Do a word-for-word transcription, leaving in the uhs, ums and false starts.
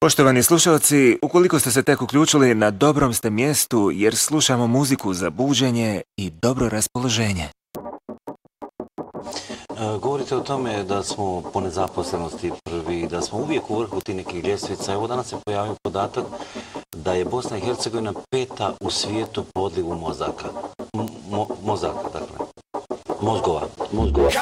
Poštovani slušalci, ukoliko ste se tek uključili, na dobrom ste mjestu jer slušamo muziku za buđenje i dobro raspoloženje. Govorite o tome da smo po nezaposlenosti prvi, da smo uvijek u vrhu tih nekih ljestvica. Evo danas se pojavio podatak da je Bosna i Hercegovina peta u svijetu po odlivu mozaka. Mo, mozaka, dakle. Mozgova. Mozgova.